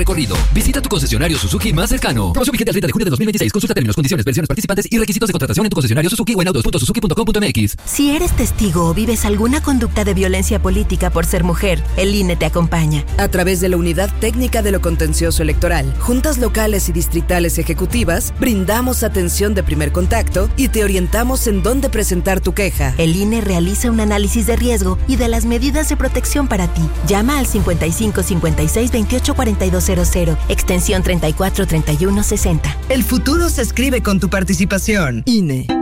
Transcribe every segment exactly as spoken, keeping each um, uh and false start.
recorrido. Visita tu concesionario Suzuki más cercano. Promoción vigente al treinta de junio de dos mil veintiséis. Consulta términos, condiciones, versiones participantes y requisitos de contratación en tu concesionario Suzuki o en autos punto suzuki punto com punto m x. Si eres testigo o vives alguna conducta de violencia política por ser mujer, el I N E te acompaña. A través de la Unidad Técnica de lo Contencioso Electoral, juntas locales y distritales ejecutivas, brindamos atención de primer contacto y te orientamos en dónde presentar tu queja. El I N E realiza un análisis de riesgo y de las medidas de protección para ti. Llama al cincuenta y cinco cincuenta y seis veintiocho cuarenta y dos cero cero, extensión treinta y cuatro treinta y uno sesenta. El futuro se escribe con tu participación. I N E.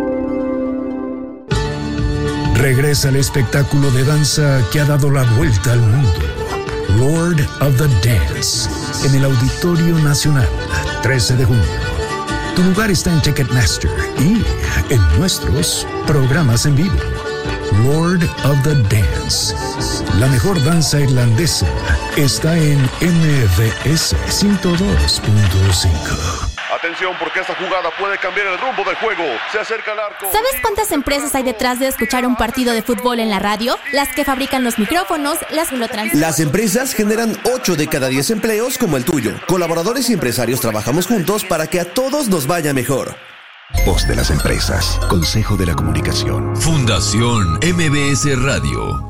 Regresa el espectáculo de danza que ha dado la vuelta al mundo. Lord of the Dance, en el Auditorio Nacional, trece de junio. Tu lugar está en Ticketmaster y en nuestros programas en vivo. Lord of the Dance, la mejor danza irlandesa, está en M V S ciento dos punto cinco. Atención, porque esta jugada puede cambiar el rumbo del juego. Se acerca al arco. ¿Sabes cuántas empresas hay detrás de escuchar un partido de fútbol en la radio? Las que fabrican los micrófonos, las que lo transmiten. Las empresas generan ocho de cada diez empleos como el tuyo. Colaboradores y empresarios trabajamos juntos para que a todos nos vaya mejor. Voz de las empresas. Consejo de la Comunicación. Fundación M B S Radio.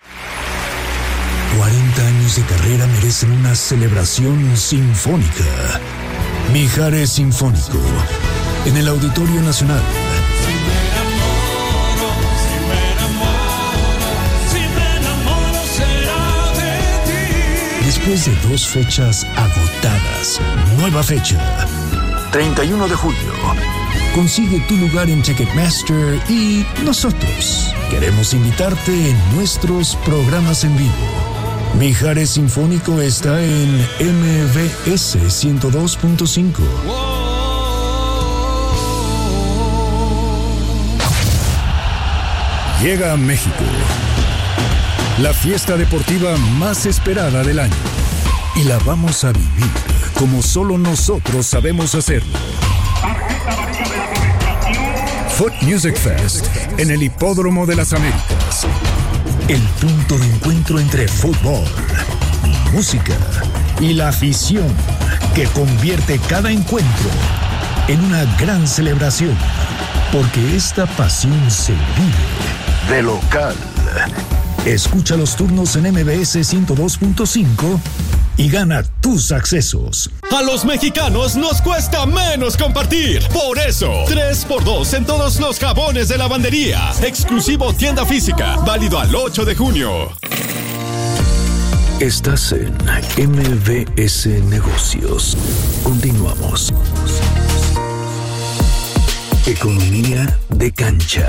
cuarenta años de carrera merecen una celebración sinfónica. Mijares Sinfónico, en el Auditorio Nacional. Si me enamoro, si me enamoro, si me enamoro será de ti. Después de dos fechas agotadas, nueva fecha, treinta y uno de julio. Consigue tu lugar en Ticketmaster y nosotros queremos invitarte en nuestros programas en vivo. Mijares Sinfónico está en M V S ciento dos punto cinco. Llega a México la fiesta deportiva más esperada del año y la vamos a vivir como solo nosotros sabemos hacerlo. Foot Music Fest en el Hipódromo de las Américas. El punto de encuentro entre fútbol, música y la afición que convierte cada encuentro en una gran celebración, porque esta pasión se vive de local. Escucha los turnos en M V S ciento dos punto cinco y gana tus accesos. A los mexicanos nos cuesta menos compartir. Por eso, tres por dos en todos los jabones de lavandería. Exclusivo tienda física. Válido al ocho de junio. Estás en M V S Negocios. Continuamos. Economía de cancha.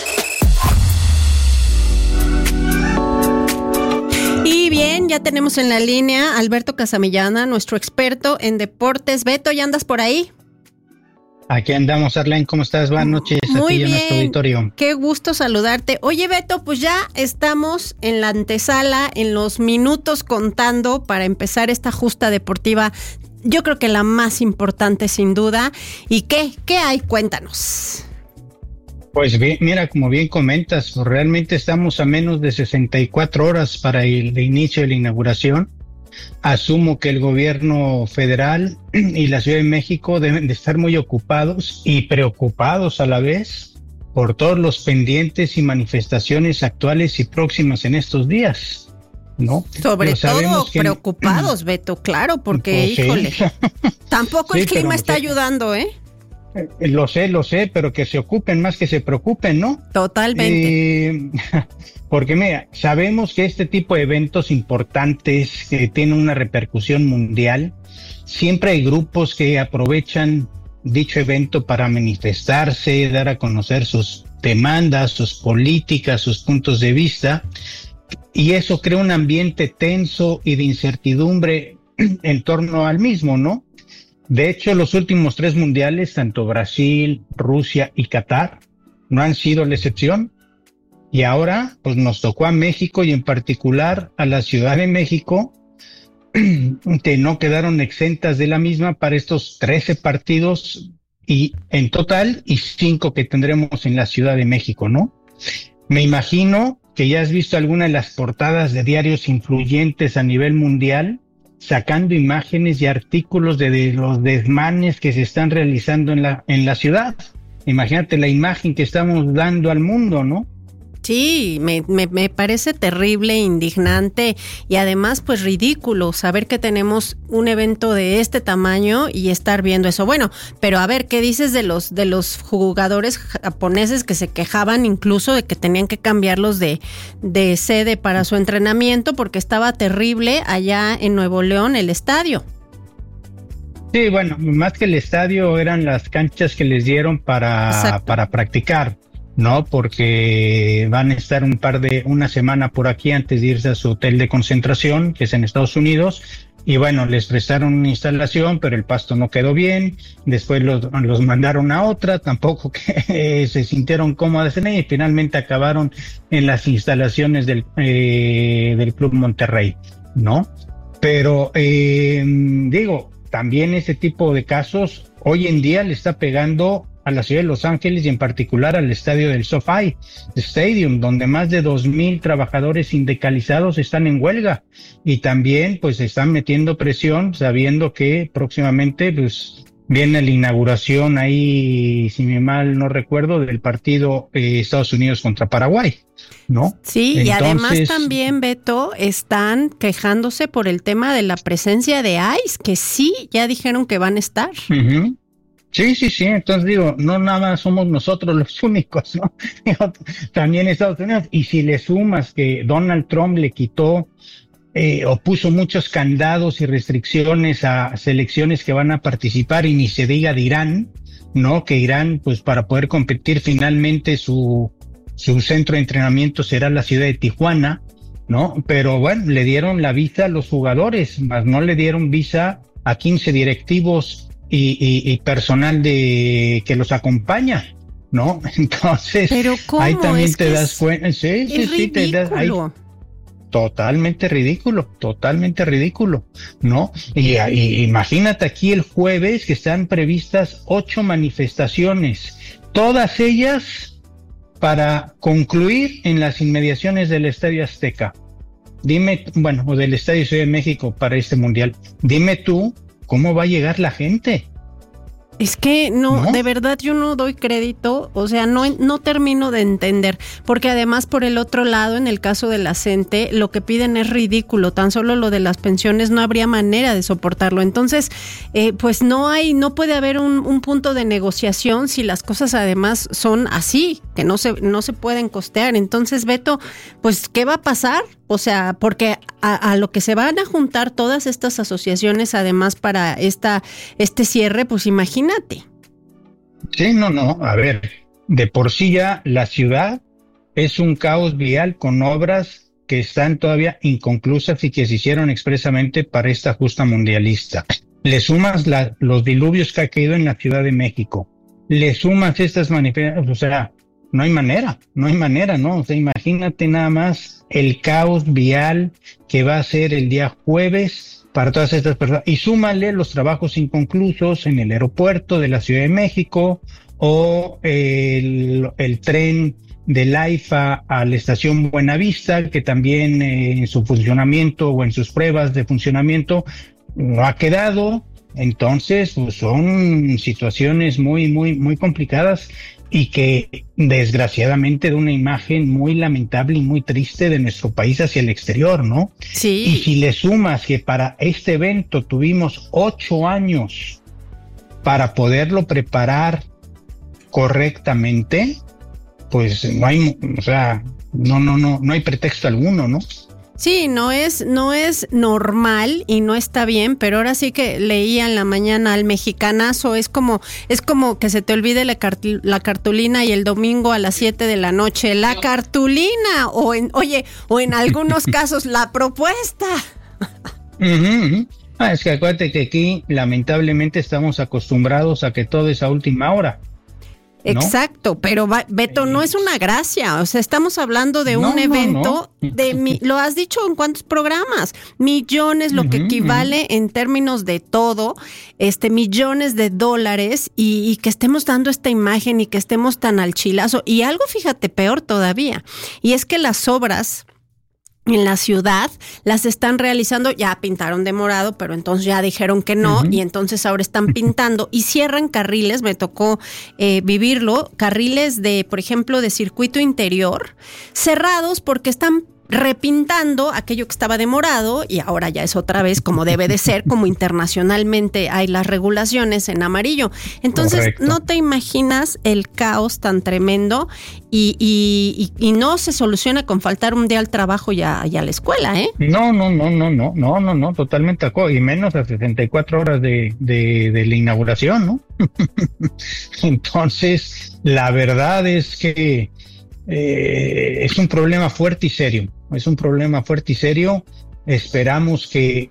Y bien, ya tenemos en la línea a Alberto Casamillana, nuestro experto en deportes. Beto, ¿ya andas por ahí? Aquí andamos, Arlene, ¿cómo estás? Buenas noches. Muy aquí bien, en nuestro auditorio. Qué gusto saludarte. Oye, Beto, pues ya estamos en la antesala, en los minutos contando para empezar esta justa deportiva. Yo creo que la más importante, sin duda. ¿Y qué? ¿Qué hay? Cuéntanos. Pues bien, mira, como bien comentas, realmente estamos a menos de sesenta y cuatro horas para el inicio de la inauguración. Asumo que el gobierno federal y la Ciudad de México deben de estar muy ocupados y preocupados a la vez por todos los pendientes y manifestaciones actuales y próximas en estos días, ¿no? Sobre todo que... preocupados, Beto, claro, porque, pues, híjole, sí. Tampoco sí, el clima está que... ayudando, ¿eh? Lo sé, lo sé, pero que se ocupen más que se preocupen, ¿no? Totalmente. Eh, porque mira, sabemos que este tipo de eventos importantes que tienen una repercusión mundial, siempre hay grupos que aprovechan dicho evento para manifestarse, dar a conocer sus demandas, sus políticas, sus puntos de vista, y eso crea un ambiente tenso y de incertidumbre en torno al mismo, ¿no? De hecho, los últimos tres mundiales, tanto Brasil, Rusia y Qatar, no han sido la excepción. Y ahora, pues nos tocó a México y en particular a la Ciudad de México, que no quedaron exentas de la misma para estos trece partidos y en total y cinco que tendremos en la Ciudad de México, ¿no? Me imagino que ya has visto alguna de las portadas de diarios influyentes a nivel mundial sacando imágenes y artículos de, de los desmanes que se están realizando en la, en la ciudad. Imagínate la imagen que estamos dando al mundo, ¿no? Sí, me, me, me parece terrible, indignante y además pues ridículo saber que tenemos un evento de este tamaño y estar viendo eso. Bueno, pero a ver, ¿qué dices de los de los jugadores japoneses que se quejaban incluso de que tenían que cambiarlos de, de sede para su entrenamiento porque estaba terrible allá en Nuevo León el estadio? Sí, bueno, más que el estadio eran las canchas que les dieron para, para practicar. No, porque van a estar un par de, una semana por aquí antes de irse a su hotel de concentración, que es en Estados Unidos, y bueno, les prestaron una instalación, pero el pasto no quedó bien, después los, los mandaron a otra, tampoco que eh, se sintieron cómodas en ella, y finalmente acabaron en las instalaciones del, eh, del Club Monterrey, ¿no? Pero, eh, digo, también ese tipo de casos hoy en día le está pegando a la ciudad de Los Ángeles y en particular al estadio del SoFi Stadium, donde más de dos mil trabajadores sindicalizados están en huelga y también pues están metiendo presión sabiendo que próximamente pues viene la inauguración ahí, si me mal no recuerdo, del partido eh, Estados Unidos contra Paraguay, ¿no? Sí, Entonces, y además también, Beto, están quejándose por el tema de la presencia de ICE, que sí, ya dijeron que van a estar. Uh-huh. Sí, sí, sí, entonces digo, no nada más somos nosotros los únicos, ¿no? También Estados Unidos, y si le sumas que Donald Trump le quitó eh, o puso muchos candados y restricciones a selecciones que van a participar, y ni se diga de Irán, ¿no? Que Irán, pues para poder competir finalmente su, su centro de entrenamiento será la ciudad de Tijuana, ¿no? Pero bueno, le dieron la visa a los jugadores, más no le dieron visa a quince directivos Y, y, y personal de que los acompaña, ¿no? Entonces, ¿pero cómo? Ahí también es te das cuenta. Sí, sí, sí, te das ahí. Totalmente ridículo, totalmente ridículo, ¿no? Y, y imagínate aquí el jueves que están previstas ocho manifestaciones, todas ellas para concluir en las inmediaciones del Estadio Azteca. Dime, bueno, o del Estadio Ciudad de México para este mundial. Dime tú, ¿cómo va a llegar la gente? Es que no, ¿no? De verdad yo no doy crédito, o sea, no, no termino de entender, porque además por el otro lado, en el caso de la CENTE, lo que piden es ridículo, tan solo lo de las pensiones no habría manera de soportarlo, entonces, eh, pues no hay, no puede haber un, un punto de negociación si las cosas además son así, que no se, no se pueden costear, entonces Beto, pues ¿qué va a pasar? O sea, porque a, a lo que se van a juntar todas estas asociaciones además para esta este cierre, pues imagínate. Sí, no, no, a ver, de por sí ya la ciudad es un caos vial con obras que están todavía inconclusas y que se hicieron expresamente para esta justa mundialista. Le sumas la, los diluvios que ha caído en la Ciudad de México, le sumas estas manifestaciones, o sea, no hay manera, no hay manera, ¿no? O sea, imagínate nada más el caos vial que va a ser el día jueves para todas estas personas. Y súmale los trabajos inconclusos en el aeropuerto de la Ciudad de México o el, el tren del AIFA a la estación Buenavista, que también eh, en su funcionamiento o en sus pruebas de funcionamiento no ha quedado. Entonces, pues son situaciones muy, muy, muy complicadas y que desgraciadamente da una imagen muy lamentable y muy triste de nuestro país hacia el exterior, ¿no? Sí. Y si le sumas que para este evento tuvimos ocho años para poderlo preparar correctamente, pues no hay, o sea, no, no, no, no hay pretexto alguno, ¿no? Sí, no es, no es normal y no está bien, pero ahora sí que leía en la mañana al mexicanazo, es como, es como que se te olvide la, cartul- la cartulina y el domingo a las siete de la noche, la cartulina, o en, oye, o en algunos casos la propuesta. Uh-huh, uh-huh. Ah, es que acuérdate que aquí lamentablemente estamos acostumbrados a que todo es a última hora. ¿No? Exacto, pero va, Beto, no es una gracia, o sea, estamos hablando de no, un evento no, no. de, mi, lo has dicho en cuántos programas, millones, lo uh-huh, que equivale uh-huh. en términos de todo, este millones de dólares y, y que estemos dando esta imagen y que estemos tan al chilazo y algo, fíjate, peor todavía, y es que las obras en la ciudad, las están realizando, ya pintaron de morado, pero entonces ya dijeron que no, uh-huh. y entonces ahora están pintando y cierran carriles, me tocó eh, vivirlo, carriles de, por ejemplo, de circuito interior, cerrados porque están repintando aquello que estaba de morado y ahora ya es otra vez como debe de ser, como internacionalmente hay las regulaciones en amarillo. Entonces, correcto. No te imaginas el caos tan tremendo y, y, y, y no se soluciona con faltar un día al trabajo y a, y a la escuela, ¿eh? No, no, no, no, no, no, no, no, totalmente acuerdo, y menos a sesenta y cuatro horas de, de, de la inauguración, ¿no? Entonces, la verdad es que Eh, es un problema fuerte y serio, es un problema fuerte y serio. Esperamos que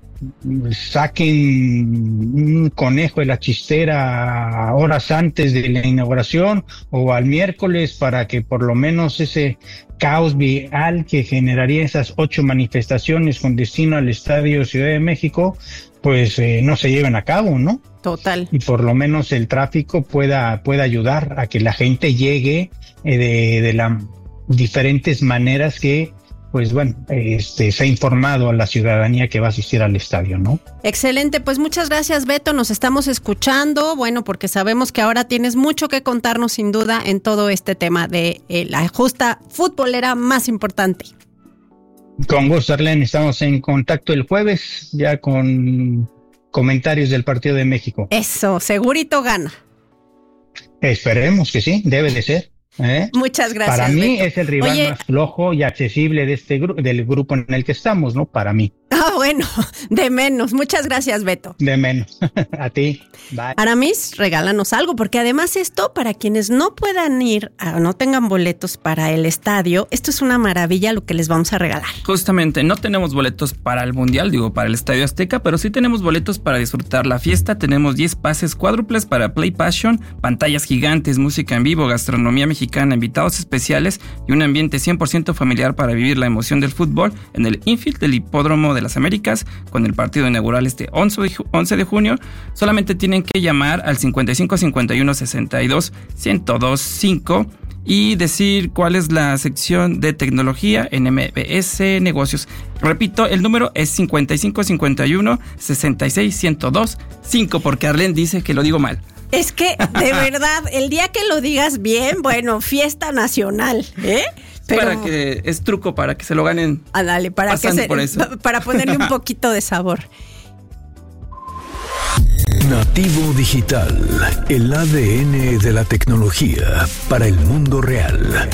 saquen un conejo de la chistera horas antes de la inauguración o al miércoles para que por lo menos ese caos vial que generaría esas ocho manifestaciones con destino al Estadio Ciudad de México, pues eh, no se lleven a cabo, ¿no? Total. Y por lo menos el tráfico pueda, pueda ayudar a que la gente llegue eh, de, de las diferentes maneras que, pues bueno, este, se ha informado a la ciudadanía que va a asistir al estadio, ¿no? Excelente, pues muchas gracias, Beto, nos estamos escuchando, bueno, porque sabemos que ahora tienes mucho que contarnos sin duda en todo este tema de eh, la justa futbolera más importante. Con gusto, Arlene, estamos en contacto el jueves ya con comentarios del partido de México. Eso, segurito gana. Esperemos que sí, debe de ser. ¿Eh? Muchas gracias. Para mí Beto. Es el rival Oye, más flojo y accesible de este gru- del grupo en el que estamos, ¿no? Para mí. Ah, bueno, de menos. Muchas gracias, Beto. De menos. A ti. Bye. Aramis, regálanos algo, porque además esto, para quienes no puedan ir o no tengan boletos para el estadio, esto es una maravilla lo que les vamos a regalar. Justamente, no tenemos boletos para el Mundial, digo, para el Estadio Azteca, pero sí tenemos boletos para disfrutar la fiesta. Tenemos diez pases cuádruples para Play Passion, pantallas gigantes, música en vivo, gastronomía mexicana, invitados especiales y un ambiente cien por ciento familiar para vivir la emoción del fútbol en el infield del Hipódromo de las Américas con el partido inaugural este once de junio. Solamente tienen que llamar al cincuenta y cinco cincuenta y uno sesenta y dos ciento dos cinco y decir cuál es la sección de tecnología en M B S Negocios. Repito, el número es cincuenta y cinco cincuenta y uno sesenta y seis ciento dos cinco porque Arlene dice que lo digo mal. Es que, de verdad, el día que lo digas bien, bueno, fiesta nacional, ¿eh? Pero, para que es truco para que se lo ganen. Ah, dale, para que se, por eso. para ponerle un poquito de sabor. Nativo Digital, el A D N de la tecnología para el mundo real.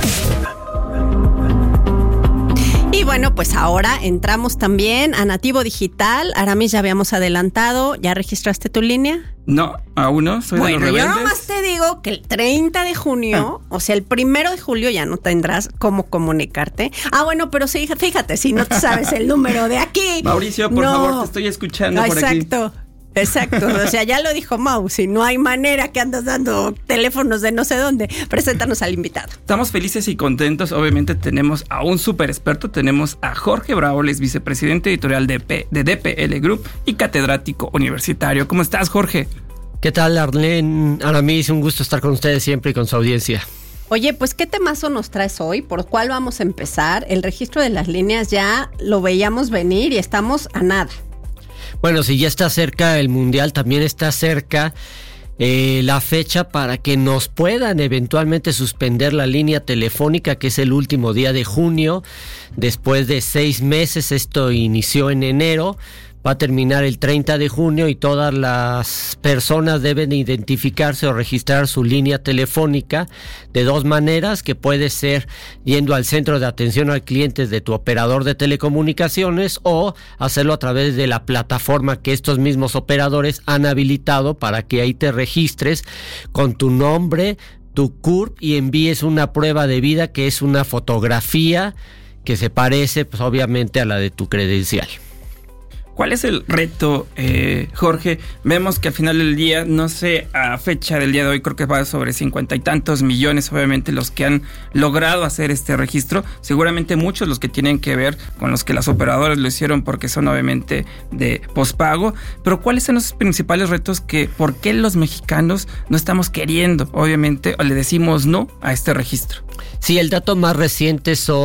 Y bueno, pues ahora entramos también a Nativo Digital. Aramis, ya habíamos adelantado. ¿Ya registraste tu línea? No, aún no, soy bueno, de los rebeldes. Yo nomás te digo que el treinta de junio, ah. o sea, el primero de julio ya no tendrás cómo comunicarte. Ah, bueno, pero sí, fíjate, si no te sabes el número de aquí. Mauricio, por no. favor, te estoy escuchando no, por exacto. aquí. Exacto. Exacto, o sea, ya lo dijo Mau, si no hay manera que andas dando teléfonos de no sé dónde, preséntanos al invitado. Estamos felices y contentos, obviamente tenemos a un súper experto, tenemos a Jorge Bravo, es vicepresidente editorial de, P, de D P L Group y catedrático universitario. ¿Cómo estás, Jorge? ¿Qué tal, Arlene? Aramis, un gusto estar con ustedes siempre y con su audiencia. Oye, pues ¿qué temazo nos traes hoy? ¿Por cuál vamos a empezar? El registro de las líneas ya lo veíamos venir y estamos a nada. Bueno, si ya está cerca el Mundial, también está cerca eh, la fecha para que nos puedan eventualmente suspender la línea telefónica, que es el último día de junio. Después de seis meses, esto inició en enero, va a terminar el treinta de junio y todas las personas deben identificarse o registrar su línea telefónica de dos maneras, que puede ser yendo al centro de atención al cliente de tu operador de telecomunicaciones o hacerlo a través de la plataforma que estos mismos operadores han habilitado para que ahí te registres con tu nombre, tu C U R P y envíes una prueba de vida que es una fotografía que se parece pues obviamente a la de tu credencial. ¿Cuál es el reto, eh, Jorge? Vemos que al final del día, no sé, a fecha del día de hoy, creo que va sobre cincuenta y tantos millones, obviamente, los que han logrado hacer este registro. Seguramente muchos los que tienen que ver con los que las operadoras lo hicieron porque son obviamente de pospago. Pero ¿cuáles son los principales retos que, por qué los mexicanos no estamos queriendo, obviamente, o le decimos no a este registro? Sí, el dato más reciente son